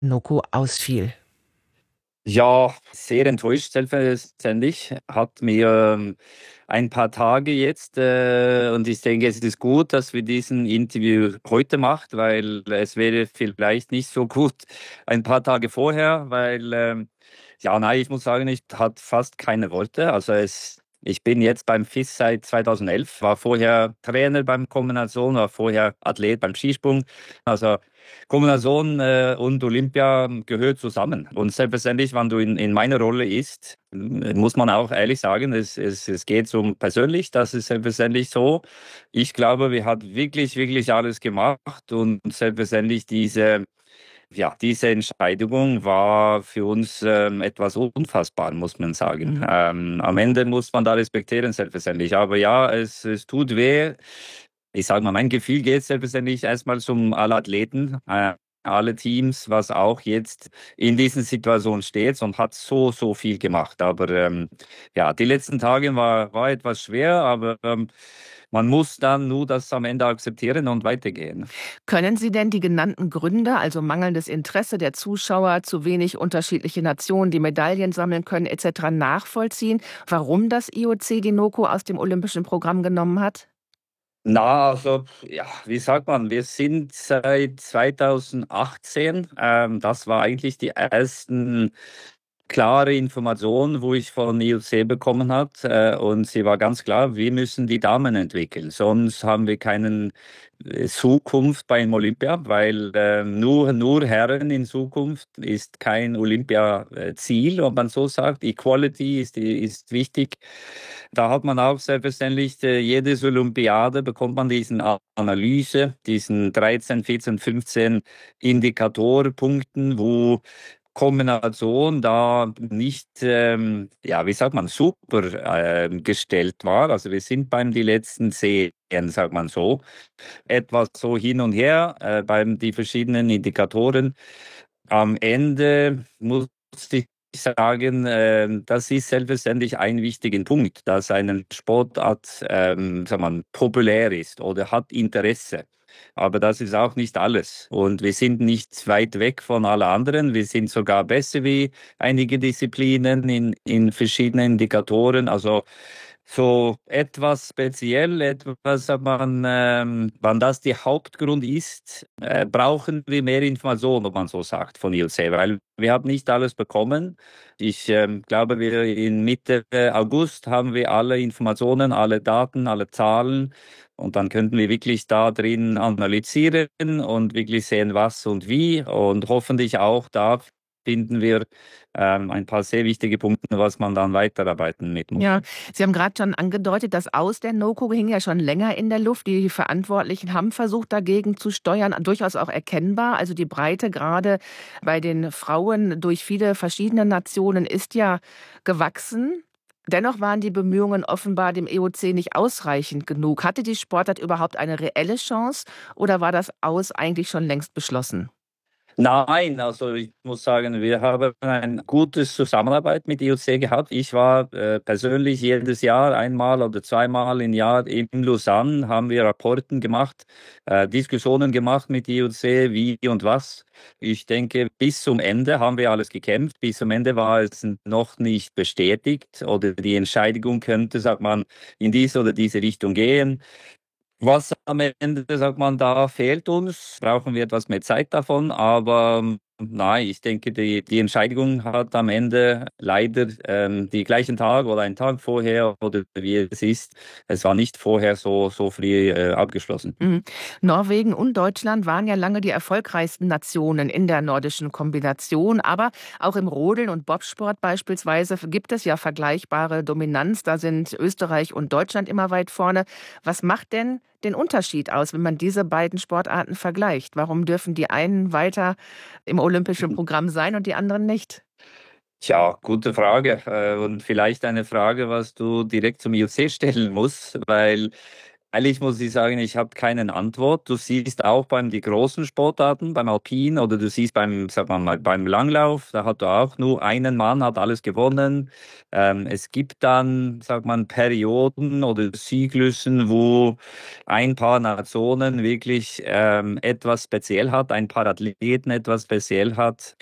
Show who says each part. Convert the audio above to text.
Speaker 1: Noko ausfiel?
Speaker 2: Ja, sehr enttäuscht selbstverständlich. Hat mir ein paar Tage jetzt und ich denke, es ist gut, dass wir diesen Interview heute macht, weil es wäre vielleicht nicht so gut ein paar Tage vorher, weil ja, nein, ich muss sagen, ich hat fast keine Worte. Ich bin jetzt beim FIS seit 2011, war vorher Trainer beim Kombination, war vorher Athlet beim Skisprung. Also Kombination und Olympia gehört zusammen. Und selbstverständlich, wenn du in meiner Rolle ist, muss man auch ehrlich sagen, es geht um persönlich, das ist selbstverständlich so. Ich glaube, wir haben wirklich alles gemacht und selbstverständlich diese Entscheidung war für uns etwas unfassbar, muss man sagen. Am Ende muss man da respektieren, selbstverständlich. Aber ja, es tut weh. Ich sage mal, mein Gefühl geht selbstverständlich erstmal zum alle Athleten, alle Teams, was auch jetzt in diesen Situationen steht und hat so viel gemacht. Aber ja, die letzten Tage war etwas schwer, aber man muss dann nur das am Ende akzeptieren und weitergehen.
Speaker 1: Können Sie denn die genannten Gründe, also mangelndes Interesse der Zuschauer, zu wenig unterschiedliche Nationen, die Medaillen sammeln können etc. nachvollziehen, warum das IOC die Noko aus dem olympischen Programm genommen hat?
Speaker 2: Na, also, ja, wie sagt man, wir sind seit 2018, das war eigentlich die ersten klare Information, wo ich von IOC bekommen hat. Und sie war ganz klar, wir müssen die Damen entwickeln. Sonst haben wir keinen Zukunft beim Olympia, weil nur Herren in Zukunft ist kein Olympia-Ziel, ob man so sagt. Equality ist wichtig. Da hat man auch selbstverständlich, jedes Olympiade bekommt man diesen Analyse, diesen 13, 14, 15 Indikatorpunkten, wo Kombination da nicht, ja, wie sagt man, super gestellt war. Also wir sind beim die letzten 10, sagt man so, etwas so hin und her beim die verschiedenen Indikatoren. Am Ende muss ich sagen, das ist selbstverständlich ein wichtiger Punkt, dass eine Sportart sagen wir, populär ist oder hat Interesse. Aber das ist auch nicht alles. Und wir sind nicht weit weg von allen anderen. Wir sind sogar besser wie einige Disziplinen in verschiedenen Indikatoren. Also so etwas speziell, etwas, wenn das der Hauptgrund ist, brauchen wir mehr Informationen, ob man so sagt, von IOC, weil wir haben nicht alles bekommen. Ich glaube, wir in Mitte August haben wir alle Informationen, alle Daten, alle Zahlen und dann könnten wir wirklich da drin analysieren und wirklich sehen, was und wie und hoffentlich auch da finden wir ein paar sehr wichtige Punkte, was man dann weiterarbeiten mit muss.
Speaker 1: Ja, Sie haben gerade schon angedeutet, das Aus der Noko hing ja schon länger in der Luft. Die Verantwortlichen haben versucht, dagegen zu steuern, durchaus auch erkennbar. Also die Breite gerade bei den Frauen durch viele verschiedene Nationen ist ja gewachsen. Dennoch waren die Bemühungen offenbar dem EOC nicht ausreichend genug. Hatte die Sportart überhaupt eine reelle Chance oder war das Aus eigentlich schon längst beschlossen?
Speaker 2: Nein, also ich muss sagen, wir haben ein gutes Zusammenarbeit mit IOC gehabt. Ich war persönlich jedes Jahr einmal oder zweimal im Jahr in Lausanne, haben wir Rapporten gemacht, Diskussionen gemacht mit IOC, wie und was. Ich denke, bis zum Ende haben wir alles gekämpft. Bis zum Ende war es noch nicht bestätigt oder die Entscheidung könnte, sagt man, in diese oder diese Richtung gehen. Was am Ende, sagt man, da fehlt uns, brauchen wir etwas mehr Zeit davon, aber nein, ich denke, die Entscheidung hat am Ende leider die gleichen Tag oder einen Tag vorher oder wie es ist, es war nicht vorher so früh abgeschlossen.
Speaker 1: Mhm. Norwegen und Deutschland waren ja lange die erfolgreichsten Nationen in der nordischen Kombination. Aber auch im Rodeln und Bobsport beispielsweise gibt es ja vergleichbare Dominanz. Da sind Österreich und Deutschland immer weit vorne. Was macht denn den Unterschied aus, wenn man diese beiden Sportarten vergleicht? Warum dürfen die einen weiter im olympischen Programm sein und die anderen nicht?
Speaker 2: Tja, gute Frage. Und vielleicht eine Frage, was du direkt zum IOC stellen musst, weil Eigentlich muss ich sagen, ich habe keine Antwort. Du siehst auch beim die großen Sportarten, beim Alpin oder du siehst beim, sag mal, beim Langlauf, da hat du auch nur einen Mann, hat alles gewonnen. Es gibt dann, sag mal, Perioden oder Zyklussen, wo ein paar Nationen wirklich etwas speziell hat, ein paar Athleten etwas speziell hat.